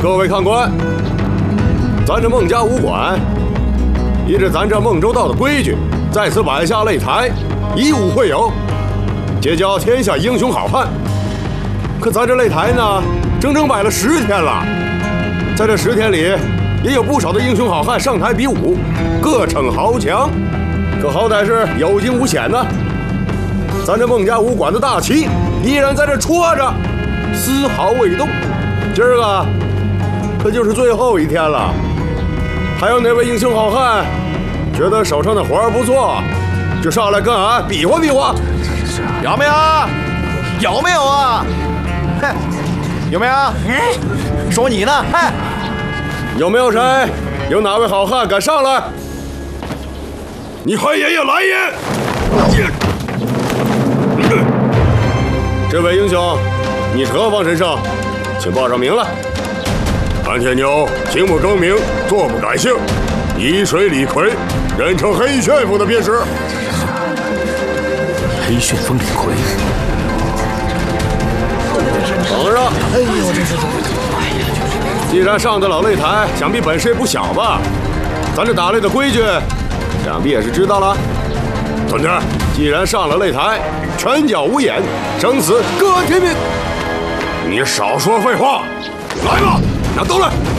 各位看官，咱这孟家武馆依着咱这孟州道的规矩，在此摆下擂台，以武会友，结交天下英雄好汉。可咱这擂台呢，整整摆了10天了，在这10天里，也有不少的英雄好汉上台比武，各逞豪强，可好歹是有惊无险呢。咱这孟家武馆的大旗依然在这戳着，丝毫未动。今儿个可就是最后一天了，还有哪位英雄好汉觉得手上的活儿不错，就上来跟俺比划比划？ 有没有？有没有啊？嘿，有没有？说你呢？嘿， 有没有谁？有哪位好汉敢上来？你韩爷爷来也！这位英雄，你是何方神圣？请报上名来。韩铁牛，姓不更名，坐不改姓，沂水李逵，人称黑旋风的便是。 黑旋风李逵。 等着！ 哎呦，这。 既然上得了擂台，想必本事也不小吧？咱这打擂的规矩，想必也是知道了。同志，既然上了擂台，拳脚无眼，生死各听命。你少说废话，来吧，那都来。